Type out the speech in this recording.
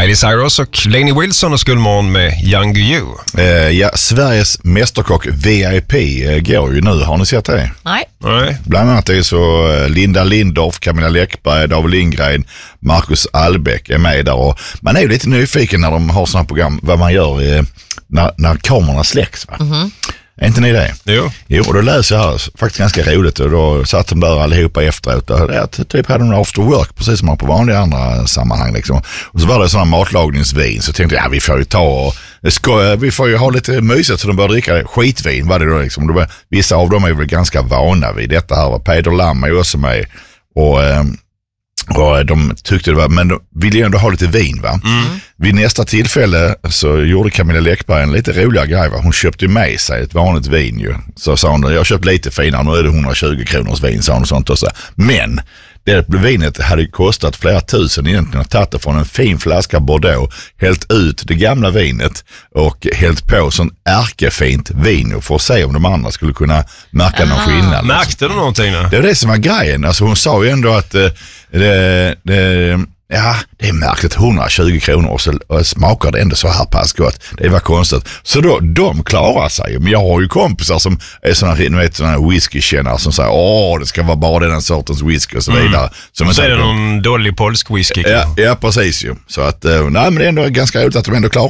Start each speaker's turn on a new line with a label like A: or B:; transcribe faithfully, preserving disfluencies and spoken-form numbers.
A: Miley Cyrus och Lainey Wilson och Skullmorgon med Young You.
B: Eh, ja, Sveriges mästerkock V I P eh, går ju nu. Har ni sett det?
C: Nej.
A: Nej.
B: Bland annat är så eh, Linda Lindorff, Camilla Läckberg, David Lindgren, Marcus Albeck är med där. Och man är ju lite nyfiken när de har sådana program vad man gör eh, när, när kamerorna släcks. Va? Mm-hmm. Är inte ni det?
A: Jo.
B: Jo, och då läser jag här, faktiskt ganska roligt, och då satt de där allihopa efteråt och det, typ hade de after work, precis som man på vanliga andra sammanhang liksom. Och så var det sådana matlagningsvin, så tänkte jag, ja vi får ju ta och skoja, vi får ju ha lite mysigt, så de började dricka skitvin, var det då liksom. Det var, vissa av dem är väl ganska vana vid detta här, och Peder Lam är ju också med, och eh, och de tyckte det var, men de ville ju ändå ha lite vin, va? Mm. Vid nästa tillfälle så gjorde Camilla Läckberg en lite roligare grej, va? Hon köpte med sig ett vanligt vin ju. Så sa hon, jag har köpt lite finare, nu är det hundratjugo kronors vin, sa hon och sånt och så. Men det vinet hade kostat flera tusen egentligen, att tagit det från en fin flaska Bordeaux, hällt ut det gamla vinet och hällt på sån ärkefint vin för att se om de andra skulle kunna märka någon skillnad.
A: Märkte du någonting då?
B: Det är det som var grejen. Alltså hon sa ju ändå att eh, det, det, ja, det är märkligt, hundratjugo kronor och så och smakar det ändå så här pass gott. Det var konstigt. Så då, de klarar sig. Men jag har ju kompisar som är såna, ni vet, såna whiskykännare som säger, åh, det ska vara bara den sortens whisky och så vidare. Mm.
A: Som och så är det någon dålig polsk whisky.
B: Ja, ja, precis ju. Så att, nej, men det är ändå ganska roligt att de ändå klarar